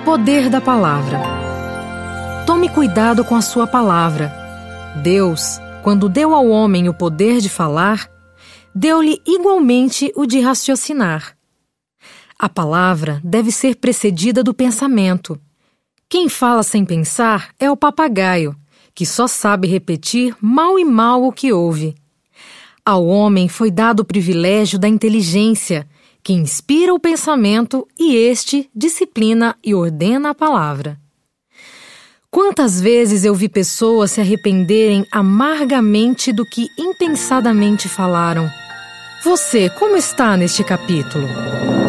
Poder da palavra. Tome cuidado com a sua palavra. Deus, quando deu ao homem o poder de falar, deu-lhe igualmente o de raciocinar. A palavra deve ser precedida do pensamento. Quem fala sem pensar é o papagaio, que só sabe repetir mal e mal o que ouve. Ao homem foi dado o privilégio da inteligência, que inspira o pensamento e este disciplina e ordena a palavra. Quantas vezes eu vi pessoas se arrependerem amargamente do que impensadamente falaram? Você, como está neste capítulo?